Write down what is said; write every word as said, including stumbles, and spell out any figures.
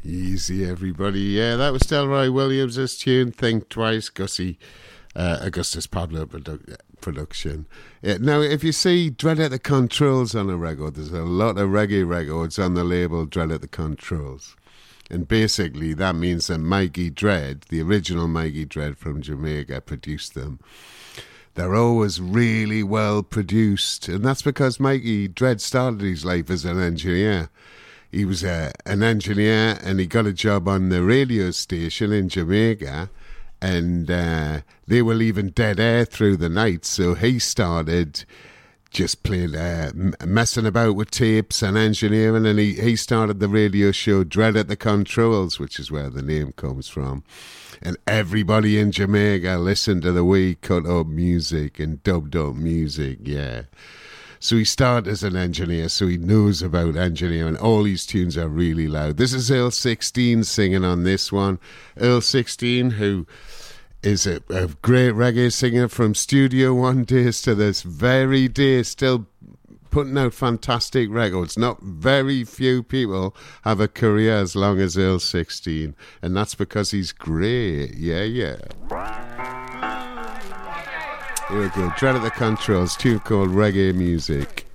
Easy, everybody. Yeah, that was Delroy Williams' tune, Think Twice, Gussie, uh, Augustus Pablo produ- production. Yeah, now, if you see Dread at the Controls on a record, there's a lot of reggae records on the label Dread at the Controls. And basically, that means that Mikey Dread, the original Mikey Dread from Jamaica, produced them. They're always really well produced, and that's because Mikey Dread started his life as an engineer. He was a, an engineer, and he got a job on the radio station in Jamaica, and uh, they were leaving dead air through the night, so he started just playing, uh, messing about with tapes and engineering, and he, he started the radio show Dread at the Controls, which is where the name comes from. And everybody in Jamaica listened to the way he cut up music and dubbed up music, yeah. So he started as an engineer, so he knows about engineering. All these tunes are really loud. This is Earl sixteen singing on this one. Earl sixteen, who is a, a great reggae singer from Studio One days to this very day, still putting out fantastic records. Not very few people have a career as long as Earl sixteen, and that's because he's great. Yeah, yeah. Here we go. Dread at the Controls, tune called Reggae Music.